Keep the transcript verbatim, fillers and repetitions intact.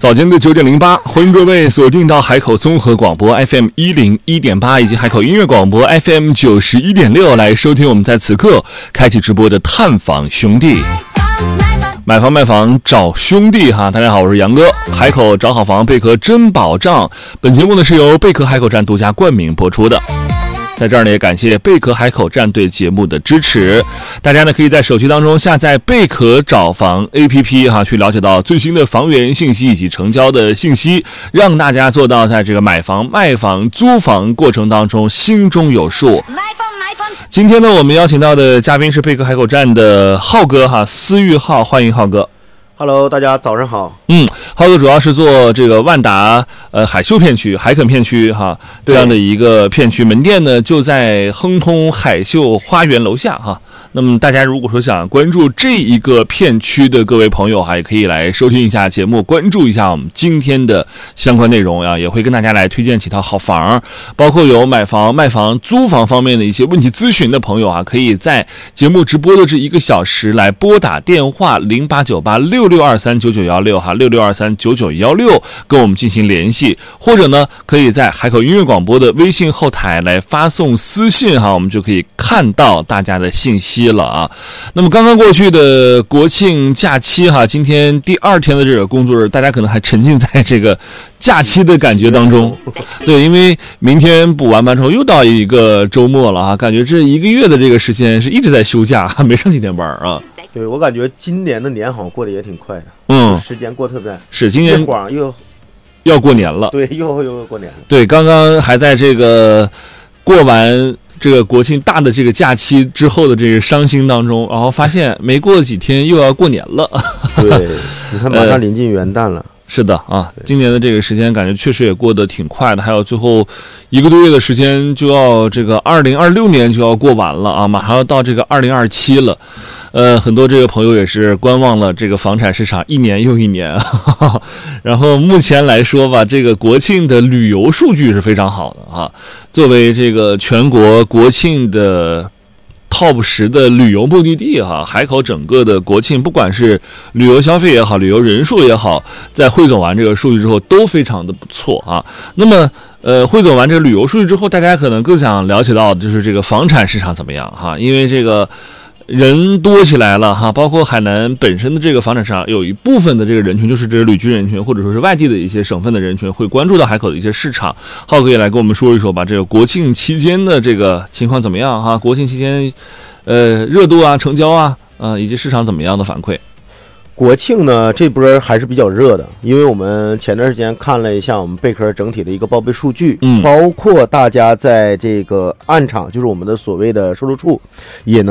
早间的九点零八，欢迎各位锁定到海口综合广播 F M 一零一点八以及海口音乐广播 F M 九十一点六来收听我们在此刻开启直播的探访兄弟。买房卖房找兄弟哈，大家好，我是杨哥。海口找好房，贝壳真保障。本节目呢是由贝壳海口站独家冠名播出的。在这儿呢，也感谢贝壳海口站对节目的支持。大家呢可以在手机当中下载贝壳找房 A P P 哈，去了解到最新的房源信息以及成交的信息，让大家做到在这个买房、卖房、租房过程当中心中有数。今天呢，我们邀请到的嘉宾是贝壳海口站的浩哥哈，思域浩，欢迎浩哥。 Hello， 大家早上好。 嗯，浩哥主要是做这个万达呃海秀片区、海垦片区哈这样的一个片区，门店呢就在亨通海秀花园楼下哈。那么大家如果说想关注这一个片区的各位朋友哈，也可以来收听一下节目，关注一下我们今天的相关内容啊，也会跟大家来推荐几套好房，包括有买房、卖房、租房方面的一些问题咨询的朋友啊，可以在节目直播的这一个小时来拨打电话零八九八六六二三九九一六哈，六六二三九九一六跟我们进行联系，或者呢可以在海口音乐广播的微信后台来发送私信哈，我们就可以看到大家的信息了啊。那么刚刚过去的国庆假期哈，今天第二天的这个工作日，大家可能还沉浸在这个假期的感觉当中。对，因为明天补完班之后又到一个周末了啊，感觉这一个月的这个时间是一直在休假，没上几天班啊。 对，我感觉今年的年好像过得也挺快的， 嗯， 时间过特别是今年又要过年了， 对，又又过年了。 对，刚刚还在这个过完这个国庆大的这个假期之后的这个伤心当中，然后发现没过几天又要过年了。 对，你看马上临近元旦了。呃是的啊，今年的这个时间感觉确实也过得挺快的，还有最后一个多月的时间就要这个二零二六年就要过完了啊，马上要到这个二零二七了。呃，很多这个朋友也是观望了这个房产市场一年又一年，哈哈，然后目前来说吧，这个国庆的旅游数据是非常好的啊。作为这个全国国庆的top 十的旅游目的地哈，海口整个的国庆，不管是旅游消费也好，旅游人数也好，在汇总完这个数据之后都非常的不错啊。那么呃，汇总完这个旅游数据之后，大家可能更想了解到的就是这个房产市场怎么样哈，因为这个人多起来了哈，包括海南本身的这个房产市场，有一部分的这个人群就是这个旅居人群，或者说是外地的一些省份的人群会关注到海口的一些市场。浩哥也来跟我们说一说吧，这个国庆期间的这个情况怎么样哈？国庆期间，呃，热度啊、成交啊，呃，以及市场怎么样的反馈？ 国庆呢，这波还是比较热的，因为我们前段时间看了一下我们贝壳整体的一个报备数据， 嗯， 包括大家在这个暗场，就是我们的所谓的售楼处，也能